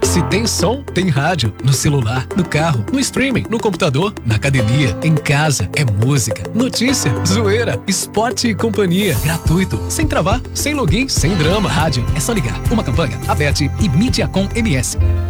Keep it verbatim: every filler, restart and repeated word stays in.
Se tem som, tem rádio. No celular, no carro, no streaming, no computador, na academia, em casa. É música, notícia, zoeira, esporte e companhia. Gratuito, sem travar, sem login, sem drama. Rádio, é só ligar. Uma campanha, Abete e Mediacom M S.